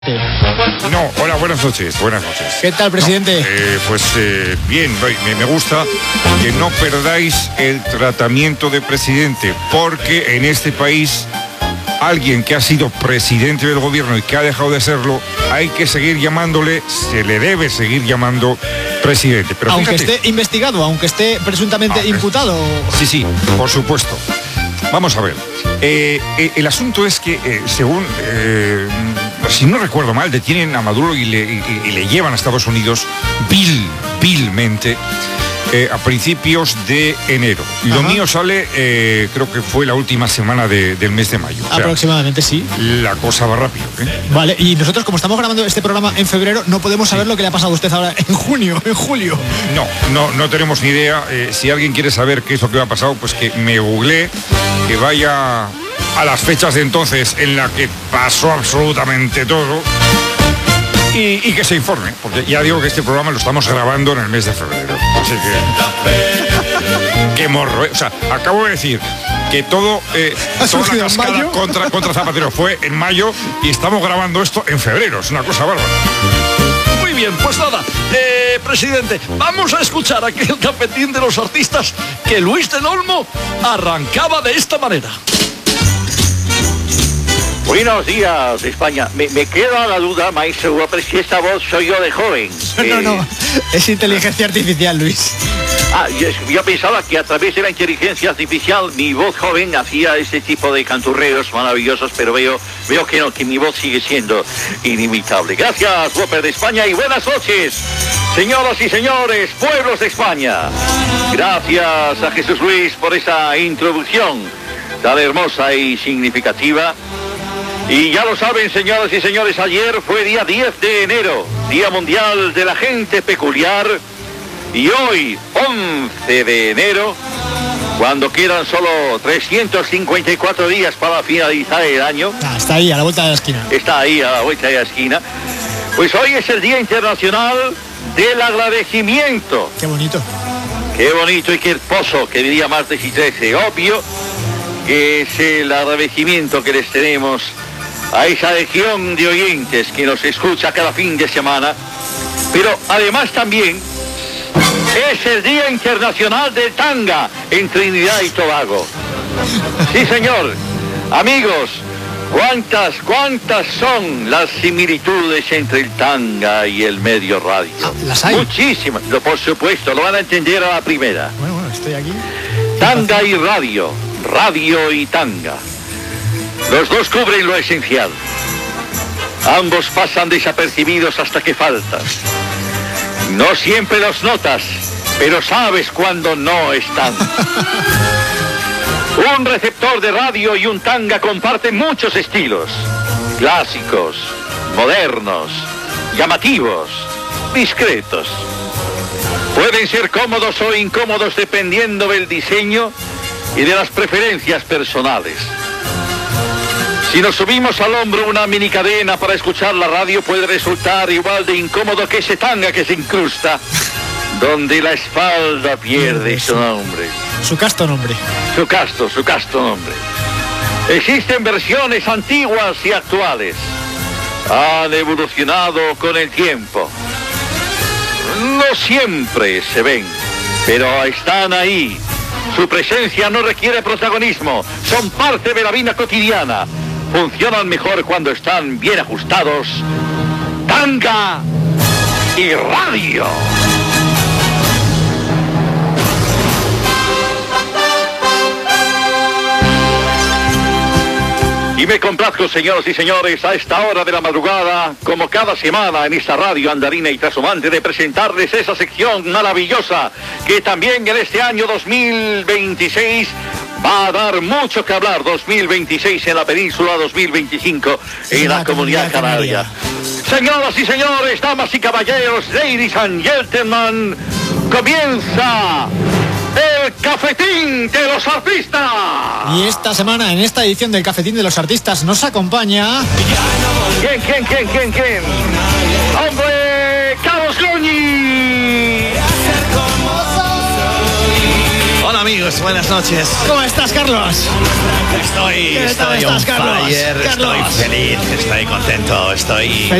No, hola, buenas noches. ¿Qué tal, presidente? Bien, me gusta que no perdáis el tratamiento de presidente, porque en este país alguien que ha sido presidente del gobierno y que ha dejado de serlo, hay que seguir llamándole, se le debe seguir llamando presidente. Pero aunque fíjate, esté investigado, aunque esté presuntamente imputado. Sí, por supuesto. Vamos a ver. El asunto es que, según, si no recuerdo mal, detienen a Maduro y le llevan a Estados Unidos vilmente a principios de enero. Lo mío sale, creo que fue la última semana del mes de mayo. Aproximadamente, sí. La cosa va rápido, ¿eh? Vale, y nosotros, como estamos grabando este programa en febrero, no podemos saber lo que le ha pasado a usted ahora en junio, en julio. No tenemos ni idea. Si alguien quiere saber qué es lo que ha pasado, pues que me googlee, que vaya a las fechas de entonces en la que pasó absolutamente todo y que se informe, porque ya digo que este programa lo estamos grabando en el mes de febrero. Así que qué morro, ¿eh? O sea, acabo de decir que toda la cascada contra Zapatero fue en mayo y estamos grabando esto en febrero. Es una cosa bárbara. Muy bien, pues nada, presidente, vamos a escuchar aquel cafetín de los artistas que Luis del Olmo arrancaba de esta manera. Buenos días, España. Me queda la duda, maestro López, si esta voz soy yo de joven. No, es inteligencia artificial, Luis. Yo pensaba que a través de la inteligencia artificial mi voz joven hacía ese tipo de canturreos maravillosos, pero veo que no, que mi voz sigue siendo inimitable. Gracias, López de España, y buenas noches, señoras y señores, pueblos de España. Gracias a Jesús Luis por esa introducción tan hermosa y significativa. Y ya lo saben, señoras y señores, ayer fue día 10 de enero, Día Mundial de la Gente Peculiar, y hoy, 11 de enero, cuando quedan solo 354 días para finalizar el año. Está ahí, a la vuelta de la esquina. Está ahí, a la vuelta de la esquina. Pues hoy es el Día Internacional del Agradecimiento. Qué bonito. Qué bonito y qué hermoso, que diría martes y 13. Obvio que es el agradecimiento que les tenemos a esa legión de oyentes que nos escucha cada fin de semana, pero además también es el Día Internacional del Tanga en Trinidad y Tobago. Sí, señor. Amigos, ¿cuántas son las similitudes entre el tanga y el medio radio? ¿Las hay? Muchísimas. Por supuesto, lo van a entender a la primera. Bueno, estoy aquí. Tanga y radio, radio y tanga. Los dos cubren lo esencial. Ambos pasan desapercibidos hasta que faltas. No siempre los notas, pero sabes cuando no están. Un receptor de radio y un tanga comparten muchos estilos. Clásicos, modernos, llamativos, discretos. Pueden ser cómodos o incómodos dependiendo del diseño y de las preferencias personales. Si nos subimos al hombro una mini cadena para escuchar la radio, puede resultar igual de incómodo que ese tanga que se incrusta, donde la espalda pierde su nombre. Su casto nombre. Su casto nombre. Existen versiones antiguas y actuales. Han evolucionado con el tiempo. No siempre se ven, pero están ahí. Su presencia no requiere protagonismo. Son parte de la vida cotidiana. Funcionan mejor cuando están bien ajustados. Tanga y radio. Y me complazco, señoras y señores, a esta hora de la madrugada, como cada semana en esta radio andarina y trashumante, de presentarles esa sección maravillosa que también en este año 2026 va a dar mucho que hablar. 2026 en la península, 2025 en la comunidad canaria. Señoras y señores, damas y caballeros, ladies and gentlemen, comienza el Cafetín de los Artistas. Y esta semana, en esta edición del Cafetín de los Artistas, nos acompaña... ¿Quién? ¡Hombre! ¡Carlos Goñi! Hola amigos? Buenas noches. ¿Cómo estás, Carlos? Estoy ¿Qué tal on estás, Carlos? fire, Carlos. estoy feliz, estoy contento, estoy